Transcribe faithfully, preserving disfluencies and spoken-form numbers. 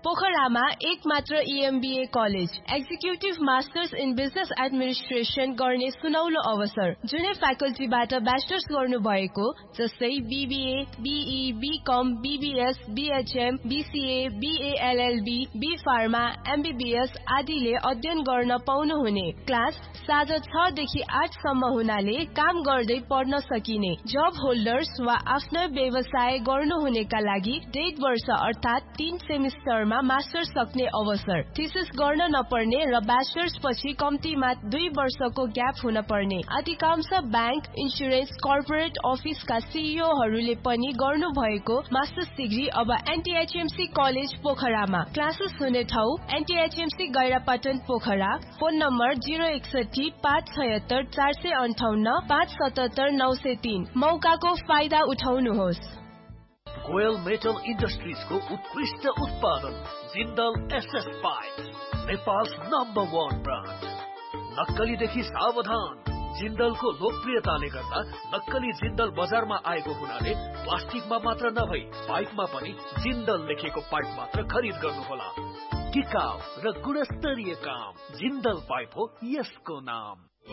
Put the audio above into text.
पोखरामा एक मात्र ईएमबीए college, executive masters in business administration गर्ने सुनौलो अवसर। जुनै फ्याकल्टीबाट ब्याचलर्स गर्नु भएको जस्तै BBA, be, become, BBS, BHM, BCA, BLLB, be pharma, MBBS आदिले अध्ययन गर्न पाउनुहुने। क्लास साँझ छ देखि आठ सम्म हुनाले काम गर्दै पढ्न सकिने। जब होल्डर्स वा आफ्नो व्यवसाय गर्नुहुनेका लागि डेढ वर्ष अर्थात् तीन सेमिस्टरमा मास्टर्स सक्ने अवसर। थिसिस गर्न नपर्ने र ब्याचलर्स पछि कम्तीमा दुई वर्षको ग्याप हुन पर्ने। अधिकांश ब्याङ्क, इन्सुरेन्स, कर्पोरेट अफिसका सीईओहरूले पनि गर्नु भएको मास्टर्स डिग्री अब एनटीएचएमसी कलेज पोखरामा। क्लासेस हुने ठाउँ एनटीएचएमसी गैरापाटन पोखरा। फोन नम्बर जिरो एकसठी पाँच छयत्तर चार सय अन्ठाउन्न पाँच सतहत्तर नौ सय तीन। मौकाको फाइदा उठाउनुहोस्। गोयल मेटल इन्डस्ट्रिजको उत्कृष्ट उत्पादन Jindal SS pipe, Nepal number one brand. नक्कलीदेखि सावधान। जिन्दलको लोकप्रियताले गर्दा नक्कली जिन्दल बजारमा आएको हुनाले प्लास्टिकमा मात्र नभई पाइपमा पनि जिन्दल लेखेको पाइप मात्र खरिद गर्नुहोला। टिकाउ र गुणस्तरीय काम जिन्दल पाइप हो यसको नाम।